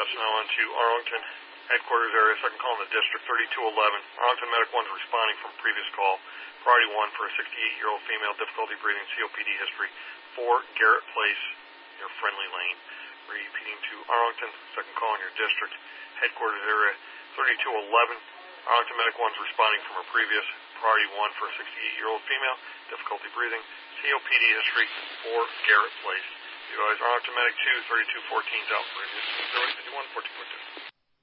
That's now on to Arlington headquarters area, second call in the district, 3211. Arlington Medic 1's responding from previous call. Priority 1 for a 68-year-old female, difficulty breathing, COPD history, 4 Garrett Place, near Friendly Lane. Repeating to Arlington, second call in your district, headquarters area, 3211. Arlington Medic 1's responding from a previous. Priority 1 for a 68-year-old female, difficulty breathing, COPD history, 4 Garrett Place. Utilize Arlington Medic 2, 3214's out. Radius 0851 14.2.